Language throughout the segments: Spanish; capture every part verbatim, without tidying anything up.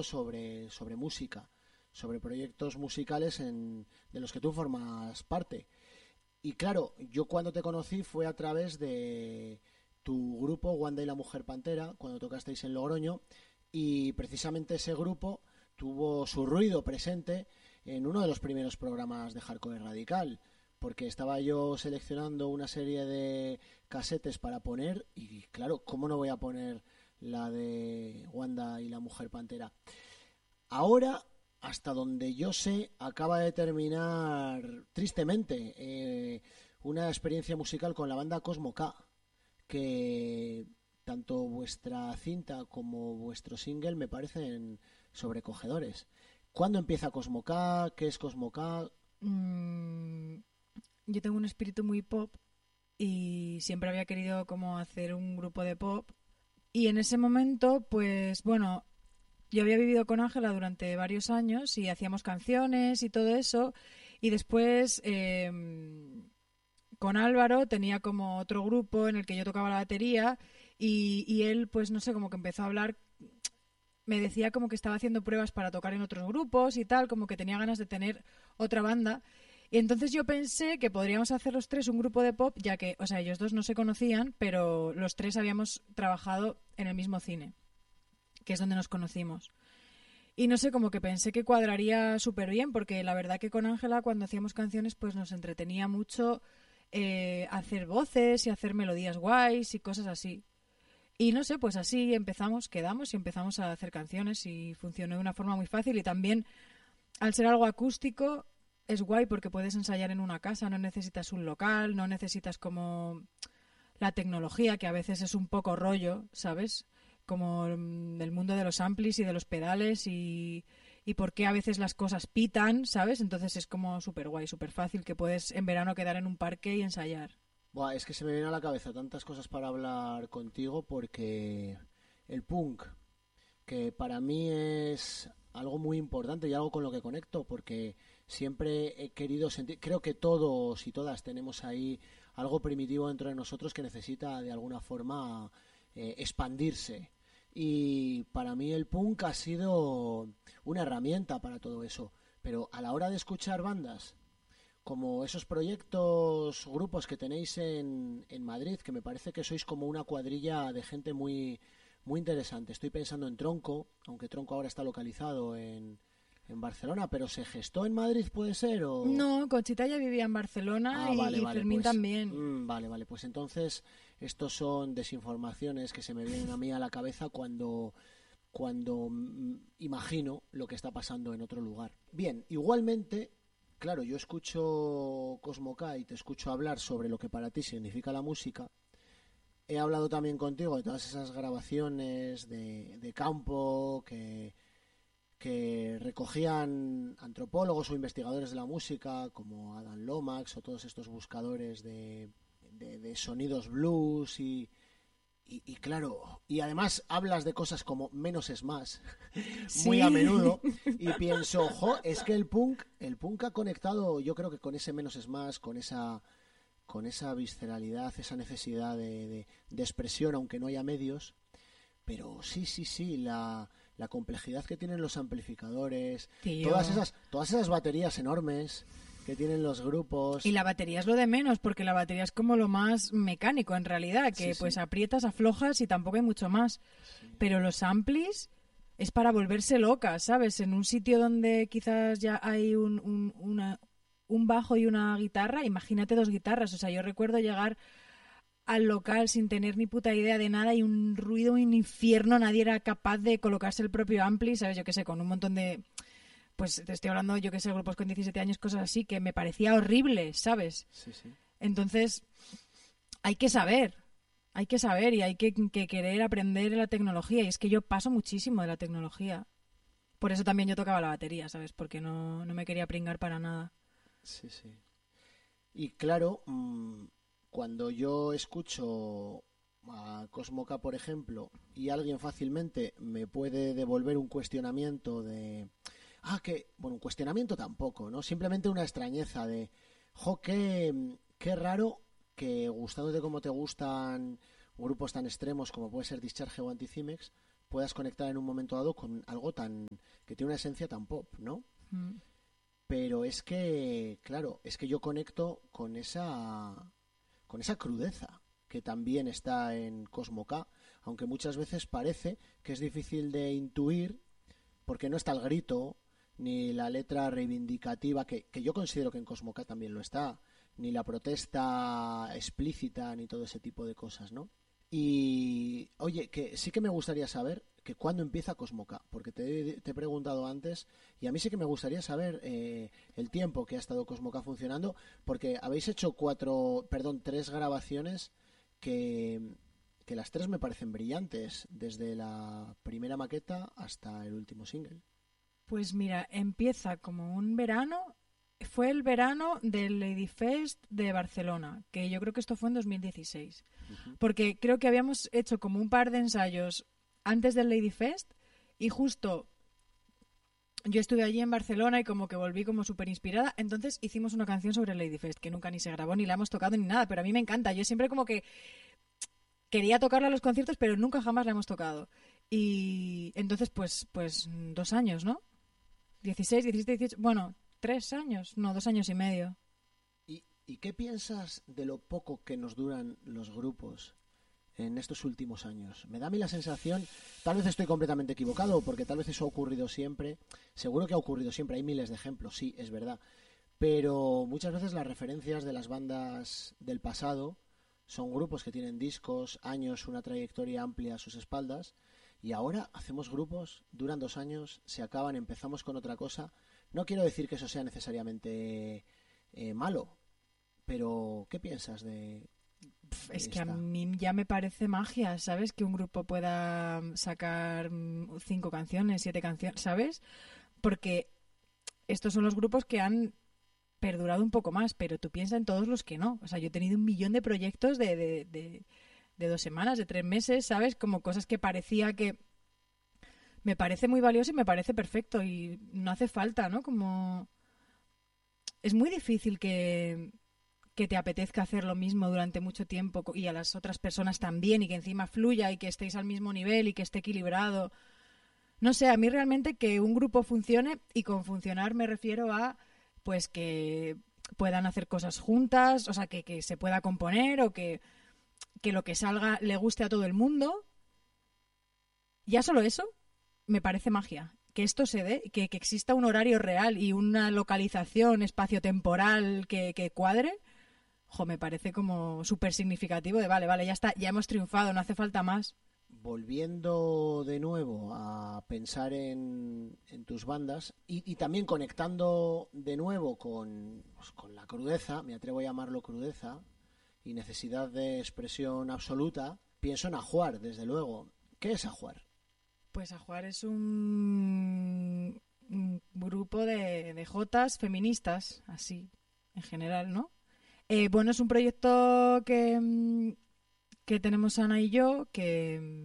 contigo sobre, sobre música, sobre proyectos musicales en, de los que tú formas parte. Y claro, yo cuando te conocí fue a través de tu grupo Wanda y la Mujer Pantera, cuando tocasteis en Logroño, y precisamente ese grupo tuvo su ruido presente en uno de los primeros programas de Hardcore Radical, porque estaba yo seleccionando una serie de casetes para poner y claro, ¿cómo no voy a poner la de Wanda y la Mujer Pantera? Ahora, hasta donde yo sé, acaba de terminar, tristemente, eh, una experiencia musical con la banda Cosmo K, que tanto vuestra cinta como vuestro single me parecen sobrecogedores. ¿Cuándo empieza Cosmo K? ¿Qué es Cosmo K? Mm, yo tengo un espíritu muy pop y siempre había querido como hacer un grupo de pop. Y en ese momento, pues bueno, yo había vivido con Ángela durante varios años y hacíamos canciones y todo eso. Y después eh, con Álvaro tenía como otro grupo en el que yo tocaba la batería y, y él, pues no sé, como que empezó a hablar, me decía como que estaba haciendo pruebas para tocar en otros grupos y tal, como que tenía ganas de tener otra banda. Y entonces yo pensé que podríamos hacer los tres un grupo de pop, ya que, o sea, ellos dos no se conocían, pero los tres habíamos trabajado en el mismo cine, que es donde nos conocimos. Y no sé, como que pensé que cuadraría súper bien, porque la verdad que con Ángela cuando hacíamos canciones pues nos entretenía mucho eh, hacer voces y hacer melodías guays y cosas así. Y no sé, pues así empezamos, quedamos y empezamos a hacer canciones y funcionó de una forma muy fácil y también al ser algo acústico es guay porque puedes ensayar en una casa, no necesitas un local, no necesitas como la tecnología que a veces es un poco rollo, ¿sabes? Como el mundo de los amplis y de los pedales y, y por qué a veces las cosas pitan, ¿sabes? Entonces es como súper guay, súper fácil que puedes en verano quedar en un parque y ensayar. Buah, es que se me viene a la cabeza tantas cosas para hablar contigo porque el punk, que para mí es algo muy importante y algo con lo que conecto porque siempre he querido sentir, creo que todos y todas tenemos ahí algo primitivo dentro de nosotros que necesita de alguna forma eh, expandirse. Y para mí el punk ha sido una herramienta para todo eso. Pero a la hora de escuchar bandas como esos proyectos, grupos que tenéis en, en Madrid, que me parece que sois como una cuadrilla de gente muy, muy interesante. Estoy pensando en Tronco, aunque Tronco ahora está localizado en, en Barcelona, pero ¿se gestó en Madrid, puede ser? O... No, Conchita ya vivía en Barcelona Ah, vale, y, y vale, Fermín pues... también. mm, vale, vale, pues entonces estos son desinformaciones que se me vienen a mí a la cabeza cuando cuando mm, imagino lo que está pasando en otro lugar. Bien, igualmente, claro, yo escucho Cosmo K y te escucho hablar sobre lo que para ti significa la música. He hablado también contigo de todas esas grabaciones de, de campo que, que recogían antropólogos o investigadores de la música, como Adam Lomax o todos estos buscadores de, de, de sonidos blues y, y, y claro, y además hablas de cosas como menos es más, muy a Sí. menudo, y pienso, jo, es que el punk, el punk ha conectado, yo creo que con ese menos es más, con esa, con esa visceralidad, esa necesidad de, de, de expresión, aunque no haya medios. Pero sí, sí, sí, la, la complejidad que tienen los amplificadores, todas Tío. esas, todas esas baterías enormes que tienen los Y grupos. la batería es lo de menos, porque la batería es como lo más mecánico en realidad, Sí, que pues sí, aprietas, aflojas y tampoco hay mucho más. sí. Pero los amplis es para volverse loca, ¿sabes? En un sitio donde quizás ya hay un, un, una, un bajo y una guitarra, imagínate dos guitarras. O sea, yo recuerdo llegar al local sin tener ni puta idea de nada y un ruido, un infierno, nadie era capaz de colocarse el propio ampli, ¿sabes? Yo qué sé, con un montón de... Pues te estoy hablando, yo qué sé, grupos con diecisiete años, cosas así, que me parecía horrible, ¿sabes? Sí, sí. Entonces, hay que saber, hay que saber y hay que, que querer aprender la tecnología. Y es que yo paso muchísimo de la tecnología. Por eso también yo tocaba la batería, ¿sabes? Porque no, no me quería pringar para nada. Sí, sí. Y claro, mmm, cuando yo escucho a Cosmoca, por ejemplo, y alguien fácilmente me puede devolver un cuestionamiento de... Ah, que... Bueno, un cuestionamiento tampoco, ¿no? Simplemente una extrañeza de... Jo, qué, qué raro que gustándote como te gustan grupos tan extremos como puede ser Discharge o Anticimex, puedas conectar en un momento dado con algo tan que tiene una esencia tan pop, ¿no? Mm. Pero es que, claro, es que yo conecto con esa con esa crudeza que también está en Cosmo K, aunque muchas veces parece que es difícil de intuir porque no está el grito, ni la letra reivindicativa, que, que yo considero que en Cosmo K también lo está, ni la protesta explícita, ni todo ese tipo de cosas, ¿no? Y, oye, que sí que me gustaría saber que cuándo empieza Cosmo K, porque te, te he preguntado antes, y a mí sí que me gustaría saber eh, el tiempo que ha estado Cosmo K funcionando, porque habéis hecho cuatro, perdón, tres grabaciones que, que las tres me parecen brillantes, desde la primera maqueta hasta el último single. Pues mira, empieza como un verano, fue el verano del Ladyfest de Barcelona, que yo creo que esto fue en dos mil dieciséis, uh-huh. Porque creo que habíamos hecho como un par de ensayos antes del Ladyfest y justo yo estuve allí en Barcelona y como que volví como súper inspirada, entonces hicimos una canción sobre el Ladyfest, que nunca ni se grabó, ni la hemos tocado, ni nada, pero a mí me encanta, yo siempre como que quería tocarla a los conciertos, pero nunca jamás la hemos tocado. Y entonces pues, pues dos años, ¿no? dieciséis, diecisiete, dieciocho, bueno, tres años, no, dos años y medio. ¿Y, ¿Y qué piensas de lo poco que nos duran los grupos en estos últimos años? Me da a mí la sensación, tal vez estoy completamente equivocado, porque tal vez eso ha ocurrido siempre, seguro que ha ocurrido siempre, hay miles de ejemplos, sí, es verdad, pero muchas veces las referencias de las bandas del pasado son grupos que tienen discos, años, una trayectoria amplia a sus espaldas, y ahora hacemos grupos, duran dos años, se acaban, empezamos con otra cosa. No quiero decir que eso sea necesariamente eh, malo, pero ¿qué piensas de, de Es esta? que a mí ya me parece magia, ¿sabes? Que un grupo pueda sacar cinco canciones, siete canciones, ¿sabes? Porque estos son los grupos que han perdurado un poco más, pero tú piensas en todos los que no. O sea, yo he tenido un millón de proyectos de... de, de de dos semanas, de tres meses, ¿sabes? Como cosas que parecía que me parece muy valioso y me parece perfecto y no hace falta, ¿no? Como es muy difícil que, que te apetezca hacer lo mismo durante mucho tiempo y a las otras personas también y que encima fluya y que estéis al mismo nivel y que esté equilibrado. No sé, a mí realmente que un grupo funcione, y con funcionar me refiero a pues que puedan hacer cosas juntas, o sea, que, que se pueda componer o que que lo que salga le guste a todo el mundo. Ya solo eso me parece magia. Que esto se dé, que, que exista un horario real y una localización espaciotemporal que, que cuadre, jo, me parece como súper significativo de vale, vale, ya está, ya hemos triunfado, no hace falta más. Volviendo de nuevo a pensar en, en tus bandas y, y también conectando de nuevo con, pues, con la crudeza, me atrevo a llamarlo crudeza, y necesidad de expresión absoluta, pienso en Ajuar, desde luego. ¿Qué es Ajuar? Pues Ajuar es un, un grupo de, de jotas feministas, así, en general, ¿no? Eh, bueno, es un proyecto que, que tenemos Ana y yo, que,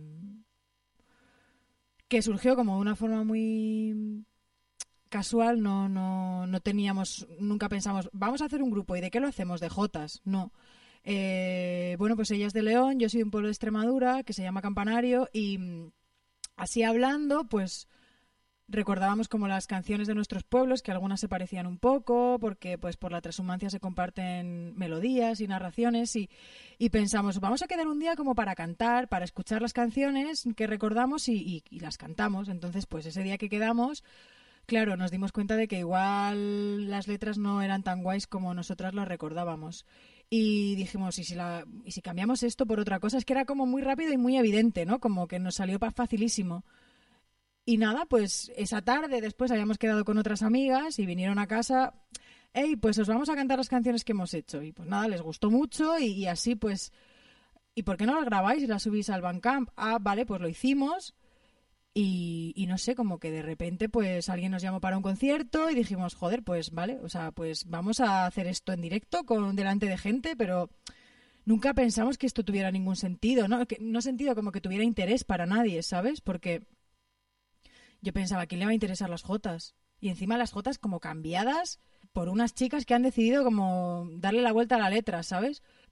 que surgió como de una forma muy casual, no, no, no teníamos, nunca pensamos, vamos a hacer un grupo, ¿y de qué lo hacemos? De jotas, no. Eh, bueno, pues ella es de León, yo soy de un pueblo de Extremadura que se llama Campanario y así hablando, pues recordábamos como las canciones de nuestros pueblos, que algunas se parecían un poco, porque pues por la transhumancia se comparten melodías y narraciones y, y pensamos, vamos a quedar un día como para cantar, para escuchar las canciones que recordamos y, y, y las cantamos. Entonces, pues ese día que quedamos, claro, nos dimos cuenta de que igual las letras no eran tan guays como nosotras las recordábamos. Y dijimos, ¿y si, la, ¿y si cambiamos esto por otra cosa? Es que era como muy rápido y muy evidente, ¿no? Como que nos salió facilísimo. Y nada, pues esa tarde después habíamos quedado con otras amigas y vinieron a casa. Hey, pues os vamos a cantar las canciones que hemos hecho. Y pues nada, les gustó mucho y, y así pues... ¿Y por qué no las grabáis y las subís al Bandcamp? Ah, vale, pues lo hicimos. Y, y no sé, como que de repente pues alguien nos llamó para un concierto y dijimos, joder, pues vale, o sea, pues vamos a hacer esto en directo con delante de gente, pero nunca pensamos que esto tuviera ningún sentido, ¿no? Que, no sentido como que tuviera interés para nadie, ¿sabes? Porque yo pensaba, ¿a quién le va a interesar las jotas? Y encima las jotas como cambiadas por unas chicas que han decidido como darle la vuelta a la letra, ¿sabes?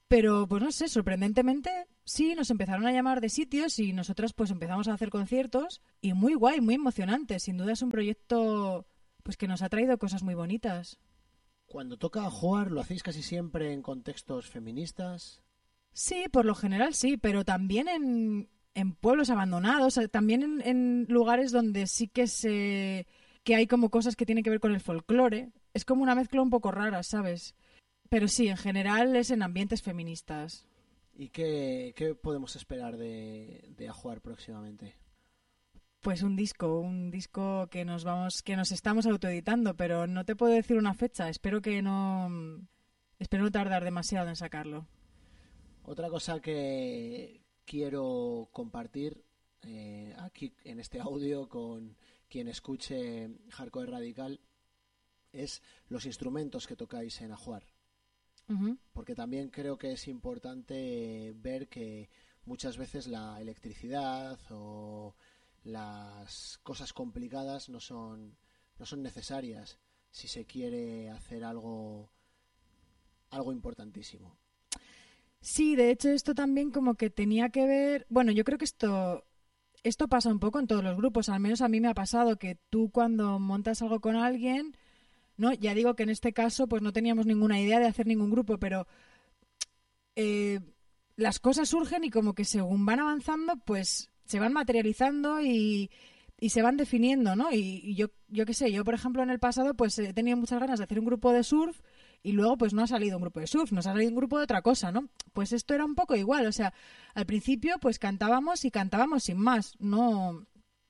Pero, pues no sé, sorprendentemente sí, nos empezaron a llamar de sitios y nosotras pues empezamos a hacer conciertos y muy guay, muy emocionante. Sin duda es un proyecto pues que nos ha traído cosas muy bonitas. Cuando toca jugar, ¿lo hacéis casi siempre en contextos feministas? Sí, por lo general sí, pero también en, en pueblos abandonados, eh, también en, en lugares donde sí que se que hay como cosas que tienen que ver con el folclore. Es como una mezcla un poco rara, ¿sabes? Pero sí, en general es en ambientes feministas. ¿Y qué, qué podemos esperar de, de Ajuar próximamente? Pues un disco, un disco que nos vamos, que nos estamos autoeditando, pero no te puedo decir una fecha. Espero que no, espero no tardar demasiado en sacarlo. Otra cosa que quiero compartir eh, aquí en este audio con quien escuche Hardcore Radical es los instrumentos que tocáis en Ajuar. Uh-huh. Porque también creo que es importante ver que muchas veces la electricidad o las cosas complicadas no son, no son necesarias si se quiere hacer algo, algo importantísimo. Sí, de hecho esto también como que tenía que ver, bueno, yo creo que esto esto pasa un poco en todos los grupos, al menos a mí me ha pasado que tú cuando montas algo con alguien, no, ya digo que en este caso pues no teníamos ninguna idea de hacer ningún grupo, pero eh, las cosas surgen y como que según van avanzando, pues se van materializando y, y se van definiendo, ¿no? Y, y yo, yo qué sé, yo por ejemplo en el pasado pues he tenido muchas ganas de hacer un grupo de surf y luego pues no ha salido un grupo de surf, nos ha salido un grupo de otra cosa, ¿no? Pues esto era un poco igual, o sea, al principio pues cantábamos y cantábamos sin más, no...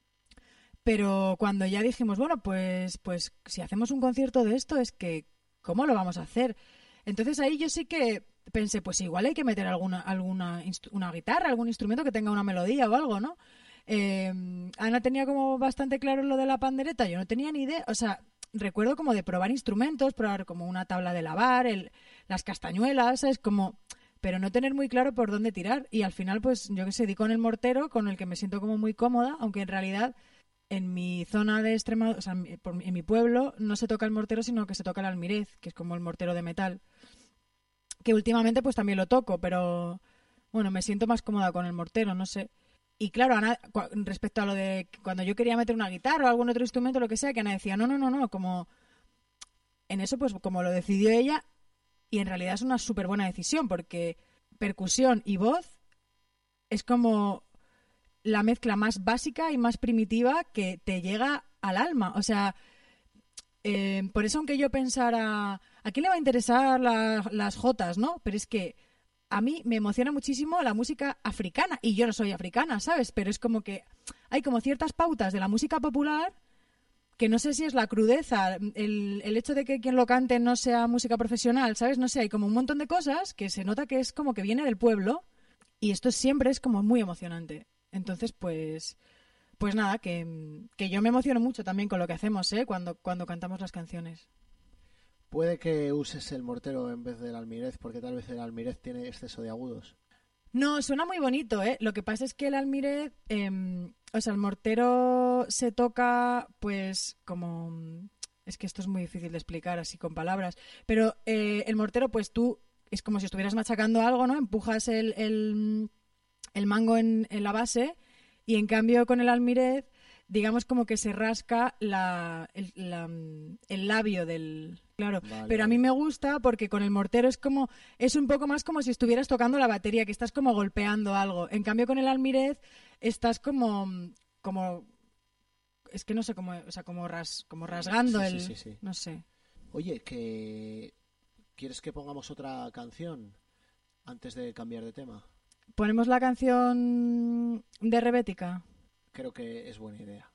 Pero cuando ya dijimos, bueno, pues, pues si hacemos un concierto de esto es que, ¿cómo lo vamos a hacer? Entonces ahí yo sí que pensé, pues igual hay que meter alguna, alguna una guitarra, algún instrumento que tenga una melodía o algo, ¿no? Eh, Ana tenía como bastante claro lo de la pandereta, yo no tenía ni idea, o sea, recuerdo como de probar instrumentos, probar como una tabla de lavar, el, las castañuelas, es como, pero no tener muy claro por dónde tirar. Y al final, pues yo que sé, di con el mortero, con el que me siento como muy cómoda, aunque en realidad en mi zona de Extremadura, o sea, en mi pueblo, no se toca el mortero, sino que se toca el almirez, que es como el mortero de metal. Que últimamente pues también lo toco, pero bueno, me siento más cómoda con el mortero, no sé. Y claro, Ana, respecto a lo de cuando yo quería meter una guitarra o algún otro instrumento, lo que sea, que Ana decía, no, no, no, no, como en eso pues como lo decidió ella y en realidad es una súper buena decisión porque percusión y voz es como la mezcla más básica y más primitiva que te llega al alma. O sea, eh, por eso aunque yo pensara, ¿a quién le va a interesar la, las jotas, no? Pero es que a mí me emociona muchísimo la música africana y yo no soy africana, ¿sabes? Pero es como que hay como ciertas pautas de la música popular que no sé si es la crudeza, el, el hecho de que quien lo cante no sea música profesional, ¿sabes? No sé, hay como un montón de cosas que se nota que es como que viene del pueblo y esto siempre es como muy emocionante. Entonces, pues, pues nada, que, que yo me emociono mucho también con lo que hacemos, ¿eh? Cuando, cuando cantamos las canciones. Puede que uses el mortero en vez del almirez, porque tal vez el almirez tiene exceso de agudos. No, suena muy bonito, ¿eh? Lo que pasa es que el almirez, eh, o sea, el mortero se toca, pues, como... Es que esto es muy difícil de explicar así con palabras, pero eh, el mortero, pues tú, es como si estuvieras machacando algo, ¿no? Empujas el, el, el mango en, en la base y en cambio con el almirez, digamos como que se rasca la, el, la, el labio del... Claro, Vale, pero a vale. mí me gusta porque con el mortero es como, es un poco más como si estuvieras tocando la batería, que estás como golpeando algo. En cambio con el almirez estás como, como, es que no sé cómo, o sea, como ras, como rasgando Sí, sí, el, sí, sí. no sé. Oye, que ¿quieres que pongamos otra canción antes de cambiar de tema? Ponemos la canción de Rebética. Creo que es buena idea.